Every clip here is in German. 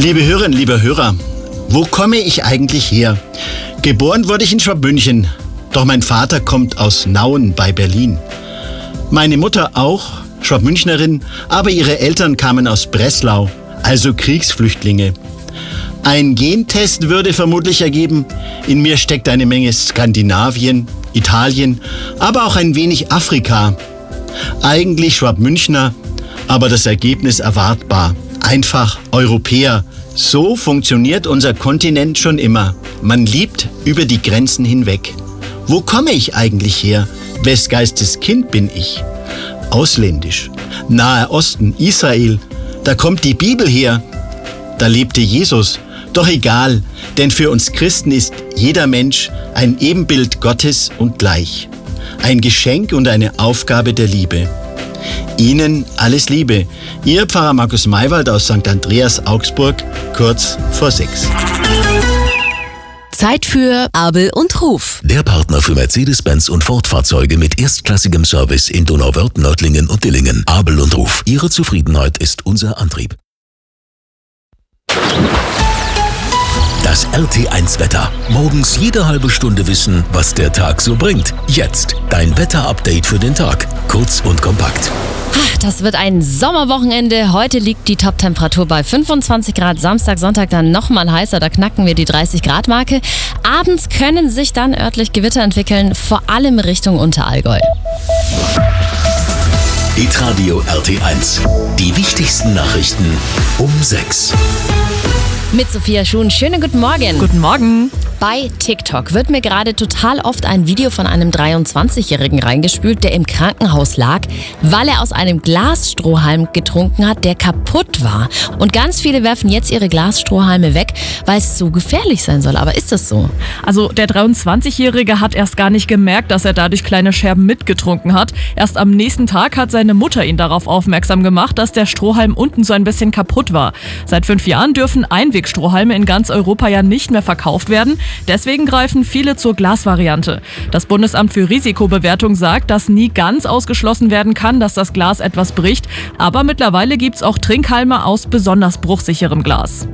Liebe Hörerinnen, lieber Hörer, wo komme ich eigentlich her? Geboren wurde ich in Schwabmünchen, doch mein Vater kommt aus Nauen bei Berlin. Meine Mutter auch, Schwabmünchnerin, aber ihre Eltern kamen aus Breslau, also Kriegsflüchtlinge. Ein Gentest würde vermutlich ergeben, in mir steckt eine Menge Skandinavien, Italien, aber auch ein wenig Afrika. Eigentlich Schwabmünchner, aber das Ergebnis erwartbar. Einfach Europäer. So funktioniert unser Kontinent schon immer. Man liebt über die Grenzen hinweg. Wo komme ich eigentlich her? Wes Geistes Kind bin ich? Ausländisch. Nahe Osten, Israel. Da kommt die Bibel her. Da lebte Jesus. Doch egal, denn für uns Christen ist jeder Mensch ein Ebenbild Gottes und gleich. Ein Geschenk und eine Aufgabe der Liebe. Ihnen alles Liebe. Ihr Pfarrer Markus Maywald aus St. Andreas, Augsburg, kurz vor 6. Zeit für Abel und Ruf. Der Partner für Mercedes-Benz und Ford-Fahrzeuge mit erstklassigem Service in Donauwörth, Nördlingen und Dillingen. Abel und Ruf. Ihre Zufriedenheit ist unser Antrieb. Das RT1-Wetter. Morgens jede halbe Stunde wissen, was der Tag so bringt. Jetzt dein Wetter-Update für den Tag. Kurz und kompakt. Das wird ein Sommerwochenende. Heute liegt die Top-Temperatur bei 25 Grad. Samstag, Sonntag dann nochmal heißer. Da knacken wir die 30-Grad-Marke. Abends können sich dann örtlich Gewitter entwickeln, vor allem Richtung Unterallgäu. Hitradio RT1. Die wichtigsten Nachrichten um 6. Mit Sophia Schuhn. Schönen guten Morgen. Guten Morgen. Bei TikTok wird mir gerade total oft ein Video von einem 23-Jährigen reingespült, der im Krankenhaus lag, weil er aus einem Glasstrohhalm getrunken hat, der kaputt war. Und ganz viele werfen jetzt ihre Glasstrohhalme weg, weil es so gefährlich sein soll. Aber ist das so? Also der 23-Jährige hat erst gar nicht gemerkt, dass er dadurch kleine Scherben mitgetrunken hat. Erst am nächsten Tag hat seine Mutter ihn darauf aufmerksam gemacht, dass der Strohhalm unten so ein bisschen kaputt war. Seit 5 Jahren dürfen Einwegstrohhalme in ganz Europa ja nicht mehr verkauft werden. Deswegen greifen viele zur Glasvariante. Das Bundesamt für Risikobewertung sagt, dass nie ganz ausgeschlossen werden kann, dass das Glas etwas bricht. Aber mittlerweile gibt es auch Trinkhalme aus besonders bruchsicherem Glas.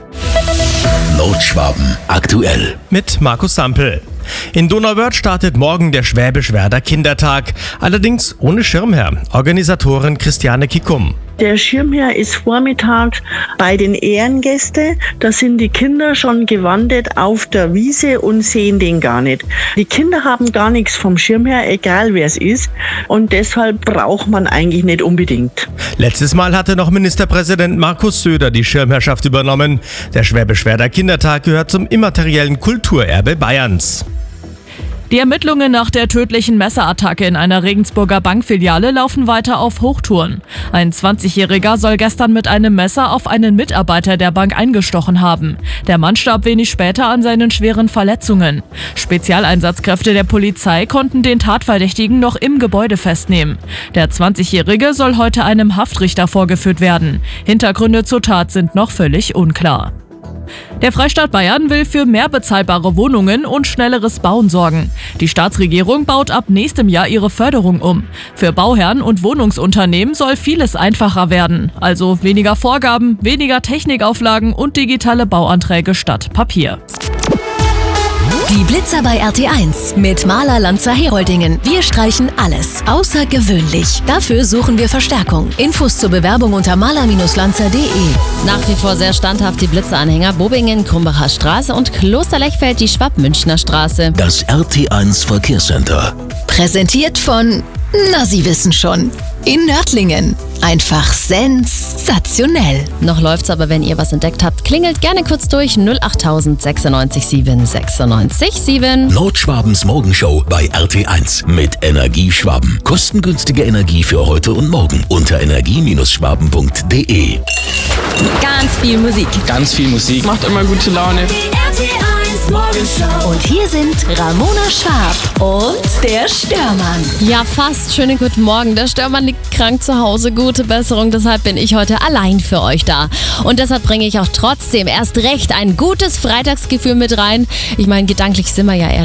Nordschwaben aktuell. Mit Markus Sampel. In Donauwörth startet morgen der Schwäbisch-Werder Kindertag. Allerdings ohne Schirmherr. Organisatorin Christiane Kickum. Der Schirmherr ist vormittags bei den Ehrengästen. Da sind die Kinder schon gewandet auf der Wiese und sehen den gar nicht. Die Kinder haben gar nichts vom Schirmherr, egal wer es ist. Und deshalb braucht man eigentlich nicht unbedingt. Letztes Mal hatte noch Ministerpräsident Markus Söder die Schirmherrschaft übernommen. Der Schwäbisch-Werder Kindertag gehört zum immateriellen Kulturerbe Bayerns. Die Ermittlungen nach der tödlichen Messerattacke in einer Regensburger Bankfiliale laufen weiter auf Hochtouren. Ein 20-Jähriger soll gestern mit einem Messer auf einen Mitarbeiter der Bank eingestochen haben. Der Mann starb wenig später an seinen schweren Verletzungen. Spezialeinsatzkräfte der Polizei konnten den Tatverdächtigen noch im Gebäude festnehmen. Der 20-Jährige soll heute einem Haftrichter vorgeführt werden. Hintergründe zur Tat sind noch völlig unklar. Der Freistaat Bayern will für mehr bezahlbare Wohnungen und schnelleres Bauen sorgen. Die Staatsregierung baut ab nächstem Jahr ihre Förderung um. Für Bauherren und Wohnungsunternehmen soll vieles einfacher werden. Also weniger Vorgaben, weniger Technikauflagen und digitale Bauanträge statt Papier. Die Blitzer bei RT1 mit Maler Lanzer Heroldingen. Wir streichen alles außergewöhnlich. Dafür suchen wir Verstärkung. Infos zur Bewerbung unter maler-lanzer.de. Nach wie vor sehr standhaft die Blitzeranhänger Bobingen, Krumbacher Straße und Klosterlechfeld die Schwabmünchner Straße. Das RT1 Verkehrscenter. Präsentiert von, na Sie wissen schon, in Nördlingen. Einfach sensationell. Noch läuft's aber, wenn ihr was entdeckt habt. Klingelt gerne kurz durch 08000 96 7 96 7. Nordschwabens Morgenshow bei RT1 mit Energieschwaben. Kostengünstige Energie für heute und morgen unter energie-schwaben.de. Ganz viel Musik. Ganz viel Musik. Macht immer gute Laune. Die RT1 Morgenshow. Und hier sind Ramona Schwab und der Störmann. Ja, fast. Schönen guten Morgen. Der Störmann liegt krank zu Hause. Gute Besserung. Deshalb bin ich heute allein für euch da. Und deshalb bringe ich auch trotzdem erst recht ein gutes Freitagsgefühl mit rein. Ich meine, gedanklich sind wir ja ehrlich.